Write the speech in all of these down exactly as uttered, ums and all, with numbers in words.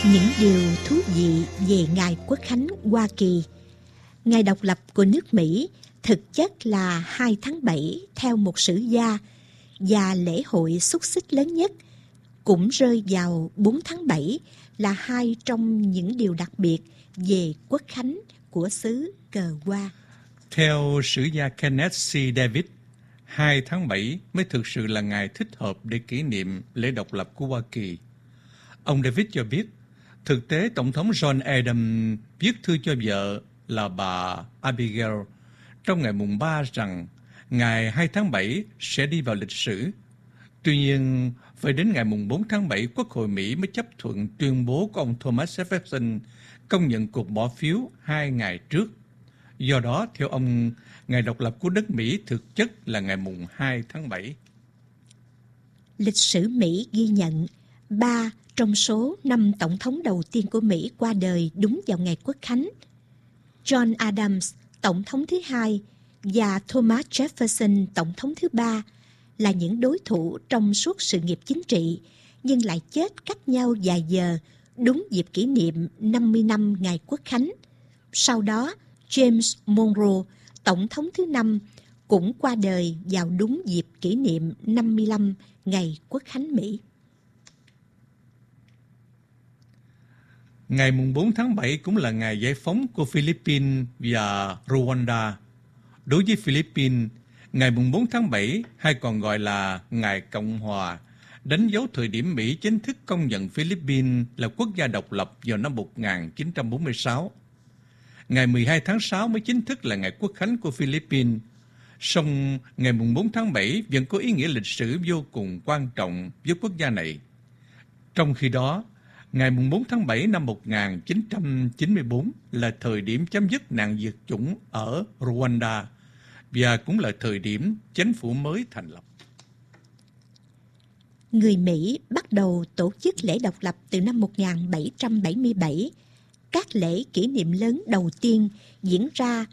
Những điều thú vị về ngày Quốc khánh Hoa Kỳ. Ngày độc lập của nước Mỹ thực chất là hai tháng bảy theo một sử gia, và lễ hội xúc xích lớn nhất cũng rơi vào bốn tháng bảy, là hai trong những điều đặc biệt về Quốc khánh của xứ cờ hoa. Theo sử gia Kenneth C. David, hai tháng bảy mới thực sự là ngày thích hợp để kỷ niệm lễ độc lập của Hoa Kỳ. Ông David cho biết, thực tế Tổng thống John Adams viết thư cho vợ là bà Abigail trong ngày mùng ba rằng ngày hai tháng bảy sẽ đi vào lịch sử. Tuy nhiên, phải đến ngày mùng bốn tháng bảy, Quốc hội Mỹ mới chấp thuận tuyên bố của ông Thomas Jefferson công nhận cuộc bỏ phiếu hai ngày trước. Do đó, theo ông, ngày độc lập của đất Mỹ thực chất là ngày mùng hai tháng bảy. Lịch sử Mỹ ghi nhận ba trong số năm tổng thống đầu tiên của Mỹ qua đời đúng vào ngày Quốc khánh. John Adams, tổng thống thứ hai, và Thomas Jefferson, tổng thống thứ ba, là những đối thủ trong suốt sự nghiệp chính trị, nhưng lại chết cách nhau vài giờ đúng dịp kỷ niệm năm mươi năm ngày Quốc khánh. Sau đó, James Monroe, tổng thống thứ năm, cũng qua đời vào đúng dịp kỷ niệm năm mươi lăm ngày Quốc khánh Mỹ. Ngày mùng bốn tháng bảy cũng là ngày giải phóng của Philippines và Rwanda. Đối với Philippines, ngày mùng bốn tháng bảy, hay còn gọi là Ngày Cộng Hòa, đánh dấu thời điểm Mỹ chính thức công nhận Philippines là quốc gia độc lập vào năm một nghìn chín trăm bốn mươi sáu. Ngày mười hai tháng sáu mới chính thức là ngày Quốc khánh của Philippines. Song ngày mùng bốn tháng bảy vẫn có ý nghĩa lịch sử vô cùng quan trọng với quốc gia này. Trong khi đó, ngày mùng bốn tháng bảy năm một nghìn chín trăm chín mươi tư là thời điểm chấm dứt nạn diệt chủng ở Rwanda và cũng là thời điểm chính phủ mới thành lập. Người Mỹ bắt đầu tổ chức lễ độc lập từ năm một nghìn bảy trăm bảy mươi bảy. Các lễ kỷ niệm lớn đầu tiên diễn ra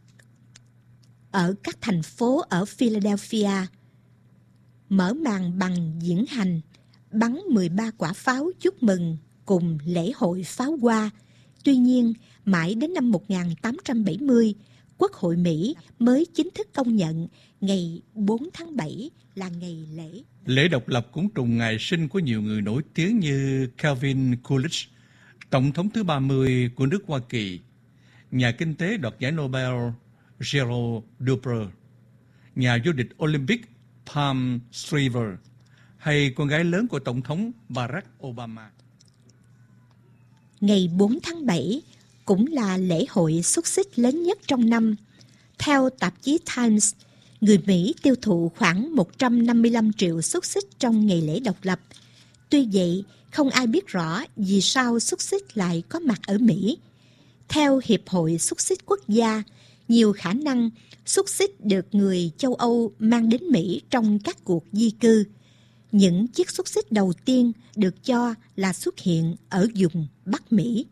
ở các thành phố ở Philadelphia, mở màn bằng diễn hành bắn mười ba quả pháo chúc mừng cùng lễ hội pháo hoa. Tuy nhiên, mãi đến năm một nghìn tám trăm bảy mươi, Quốc hội Mỹ mới chính thức công nhận ngày bốn tháng bảy là ngày lễ. Lễ độc lập cũng trùng ngày sinh của nhiều người nổi tiếng như Calvin Coolidge, Tổng thống thứ ba mươi của nước Hoa Kỳ, nhà kinh tế đoạt giải Nobel Gerald Dupre, nhà vô địch Olympic Pam Shriver, hay con gái lớn của Tổng thống Barack Obama. Ngày bốn tháng bảy cũng là lễ hội xúc xích lớn nhất trong năm. Theo tạp chí Times, người Mỹ tiêu thụ khoảng một trăm năm mươi lăm triệu xúc xích trong ngày lễ độc lập. Tuy vậy, không ai biết rõ vì sao xúc xích lại có mặt ở Mỹ. Theo Hiệp hội Xúc xích Quốc gia, nhiều khả năng xúc xích được người châu Âu mang đến Mỹ trong các cuộc di cư. Những chiếc xúc xích đầu tiên được cho là xuất hiện ở vùng Bắc Mỹ.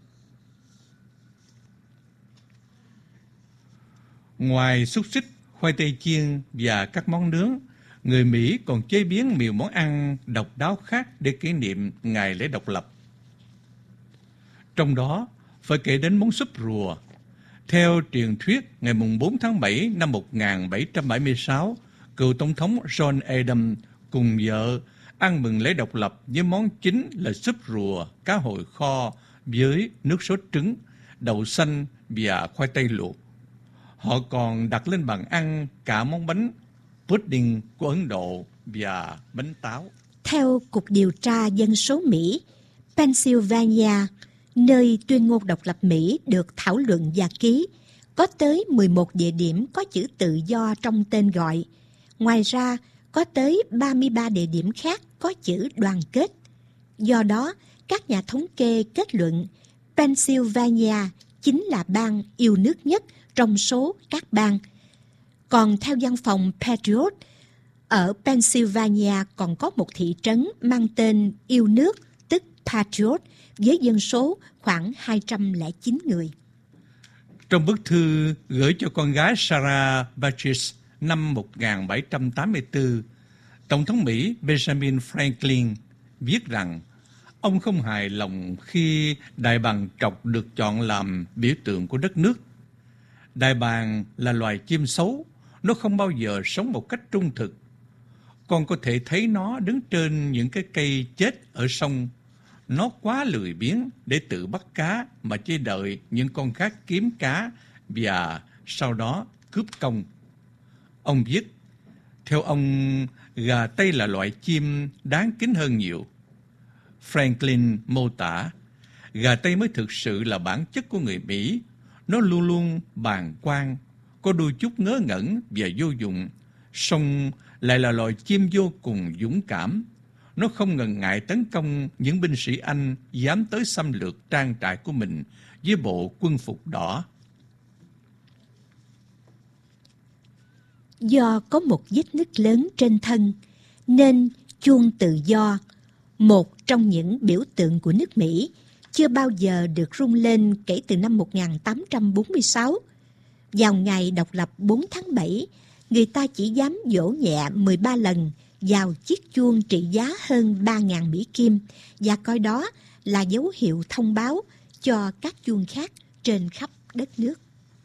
Ngoài xúc xích, khoai tây chiên và các món nướng, người Mỹ còn chế biến nhiều món ăn độc đáo khác để kỷ niệm ngày lễ độc lập. Trong đó, phải kể đến món súp rùa. Theo truyền thuyết, ngày bốn tháng bảy năm một nghìn bảy trăm bảy mươi sáu, cựu Tổng thống John Adams cùng vợ ăn mừng lễ độc lập với món chính là súp rùa, cá hồi kho với nước sốt trứng, đậu xanh và khoai tây luộc. Họ còn đặt lên bàn ăn cả món bánh pudding của Ấn Độ và bánh táo. Theo Cục Điều tra Dân số Mỹ, Pennsylvania, nơi tuyên ngôn độc lập Mỹ được thảo luận và ký, có tới mười một địa điểm có chữ tự do trong tên gọi. Ngoài ra, có tới ba mươi ba địa điểm khác có chữ đoàn kết. Do đó, các nhà thống kê kết luận Pennsylvania chính là bang yêu nước nhất trong số các bang. Còn theo văn phòng Patriot, ở Pennsylvania còn có một thị trấn mang tên yêu nước, tức Patriot, với dân số khoảng hai trăm lẻ chín người. Trong bức thư gửi cho con gái Sarah Batches năm một nghìn bảy trăm tám mươi tư, Tổng thống Mỹ Benjamin Franklin viết rằng Ông không hài lòng khi đại bàng trọc được chọn làm biểu tượng của đất nước. Đại bàng là loài chim xấu, nó không bao giờ sống một cách trung thực. Con có thể thấy nó đứng trên những cái cây chết ở sông. Nó quá lười biếng để tự bắt cá mà chỉ đợi những con khác kiếm cá và sau đó cướp công. Ông viết, theo ông, gà Tây là loại chim đáng kính hơn nhiều. Franklin mô tả, gà Tây mới thực sự là bản chất của người Mỹ. Nó luôn luôn bàng quan, có đôi chút ngớ ngẩn và vô dụng, song lại là loài chim vô cùng dũng cảm. Nó không ngần ngại tấn công những binh sĩ Anh dám tới xâm lược trang trại của mình với bộ quân phục đỏ. Do có một vết nứt lớn trên thân, nên chuông tự do, một trong những biểu tượng của nước Mỹ, chưa bao giờ được rung lên kể từ năm một nghìn tám trăm bốn mươi sáu. Vào ngày độc lập bốn tháng bảy, người ta chỉ dám vỗ nhẹ mười ba lần vào chiếc chuông trị giá hơn ba nghìn Mỹ Kim và coi đó là dấu hiệu thông báo cho các chuông khác trên khắp đất nước.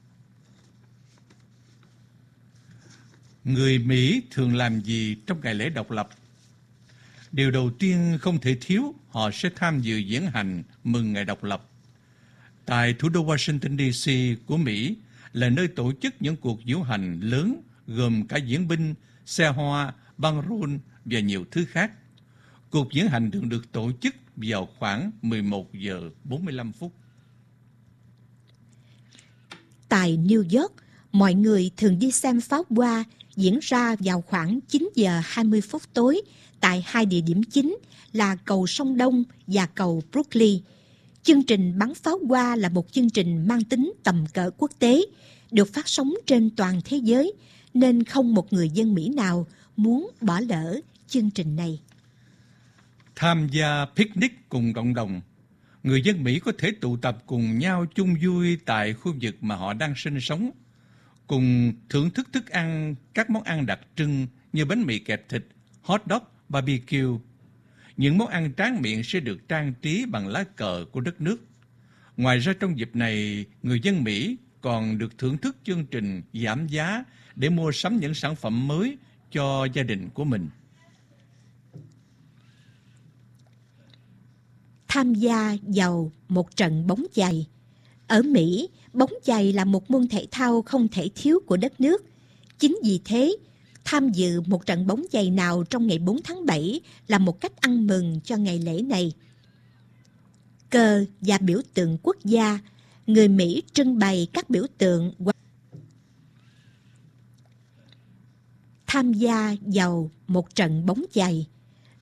Người Mỹ thường làm gì trong ngày lễ độc lập? Điều đầu tiên không thể thiếu, họ sẽ tham dự diễn hành mừng ngày độc lập. Tại thủ đô Washington, D C của Mỹ là nơi tổ chức những cuộc diễu hành lớn gồm cả diễu binh, xe hoa, băng rôn và nhiều thứ khác. Cuộc diễn hành thường được tổ chức vào khoảng mười một giờ bốn mươi lăm phút. Tại New York, mọi người thường đi xem pháo hoa diễn ra vào khoảng chín giờ hai mươi phút tối tại hai địa điểm chính là cầu Sông Đông và cầu Brooklyn. Chương trình bắn pháo hoa là một chương trình mang tính tầm cỡ quốc tế, được phát sóng trên toàn thế giới, nên không một người dân Mỹ nào muốn bỏ lỡ chương trình này. Tham gia picnic cùng cộng đồng. Người dân Mỹ có thể tụ tập cùng nhau chung vui tại khu vực mà họ đang sinh sống, cùng thưởng thức thức ăn, các món ăn đặc trưng như bánh mì kẹp thịt, hot dog, barbecue. Những món ăn tráng miệng sẽ được trang trí bằng lá cờ của đất nước. Ngoài ra trong dịp này, người dân Mỹ còn được thưởng thức chương trình giảm giá để mua sắm những sản phẩm mới cho gia đình của mình. Tham gia vào một trận bóng chày. Ở Mỹ, bóng chày là một môn thể thao không thể thiếu của đất nước. Chính vì thế, tham dự một trận bóng chày nào trong ngày bốn tháng bảy là một cách ăn mừng cho ngày lễ này. Cờ và biểu tượng quốc gia, người Mỹ trưng bày các biểu tượng. Tham gia vào một trận bóng chày.